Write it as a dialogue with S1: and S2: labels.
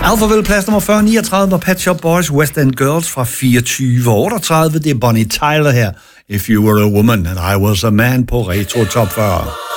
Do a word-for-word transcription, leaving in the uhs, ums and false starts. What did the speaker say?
S1: Alphaville, plads nummer fyrre niogtredive, og Pet Shop Boys, West End Girls fra fireogtyve otteogtredive. Det er Bonnie Tyler her. If You Were a Woman and I Was a Man på Retro Top fyrre.